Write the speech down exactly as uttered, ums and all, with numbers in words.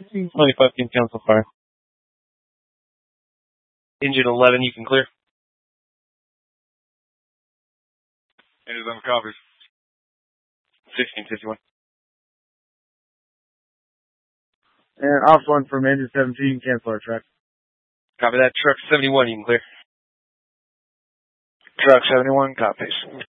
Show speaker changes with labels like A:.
A: twenty-five can cancel fire.
B: Engine eleven, you can clear.
C: Engine eleven copies.
B: sixteen fifty-one.
D: And off one from engine seventeen, cancel our track.
B: Copy that. Truck seventy-one, you can clear.
E: Truck seventy-one, copies.